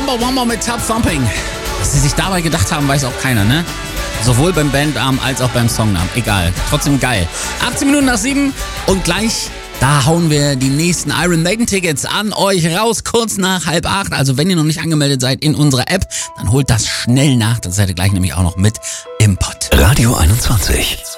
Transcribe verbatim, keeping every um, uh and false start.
Chumbawamba mit Tub Thumping. Was sie sich dabei gedacht haben, weiß auch keiner, ne? Sowohl beim Bandarm als auch beim Songnamen. Egal. Trotzdem geil. achtzehn Minuten nach sieben und gleich, da hauen wir die nächsten Iron Maiden Tickets an euch raus, kurz nach halb acht. Also wenn ihr noch nicht angemeldet seid in unserer App, dann holt das schnell nach. Dann seid ihr gleich nämlich auch noch mit im Pott. Radio einundzwanzig.